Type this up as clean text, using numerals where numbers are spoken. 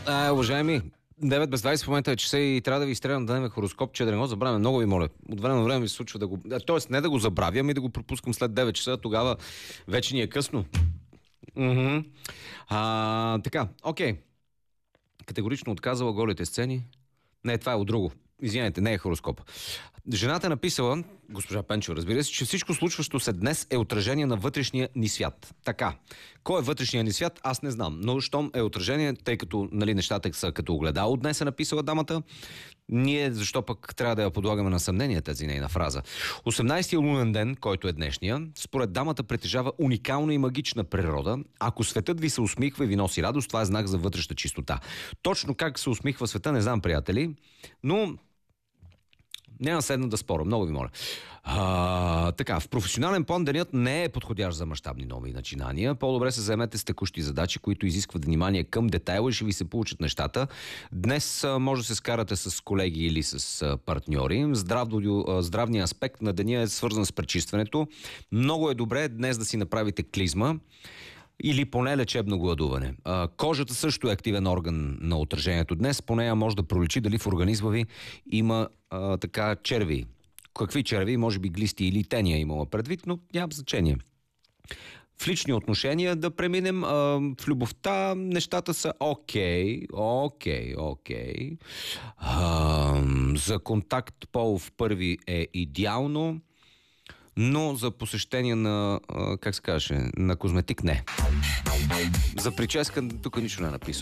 Уважаеми, 9 без 20 в момента е часа и трябва да ви изстрелям да дадем хороскоп, че да не го забравяме. Много ви моля. От време на време ми се случва да го... Тоест не да го забравя, ами да го пропускам след 9 часа. Тогава вече ни е късно. Мгм. Така, окей. Категорично отказала голите сцени. Не, това е от друго. Извинете, не е хороскоп. Жената е написала, госпожа Пенчева, разбира се, че всичко случващо се днес е отражение на вътрешния ни свят. Така. Кой е вътрешния ни свят, аз не знам. Но щом е отражение, тъй като нещата са като огледало, днес е написала дамата, ние защо пък трябва да я подлагаме на съмнение тази нейна фраза. 18-ти лунен ден, който е днешния, според дамата притежава уникална и магична природа. Ако светът ви се усмихва и ви носи радост, това е знак за вътрешна чистота. Точно как се усмихва света, не знам, приятели, но няма седна да спора, много ви моля. Така, в професионален план денят не е подходящ за мащабни нови начинания. По-добре се заемете с текущи задачи, които изискват внимание към детайла и ще ви се получат нещата. Днес може да се скарате с колеги или с партньори. Здравният аспект на деня е свързан с пречистването. Много е добре днес да си направите клизма или поне лечебно гладуване. Кожата също е активен орган на отражението днес. По нея може да проличи дали в организма ви има така черви. Какви черви? Може би глисти или тения имала предвид, но няма значение. В лични отношения да преминем. В любовта нещата са окей. За контакт полов първи е идеално, но за посещение на, как се каже, на козметик не. За прическа тук нищо не е написано.